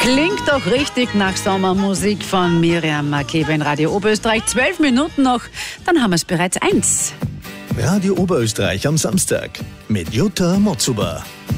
Klingt doch richtig nach Sommermusik von Miriam Makeba in Radio Oberösterreich. 12 Minuten noch, dann haben wir es bereits 1. Radio Oberösterreich am Samstag mit Jutta Motzuber.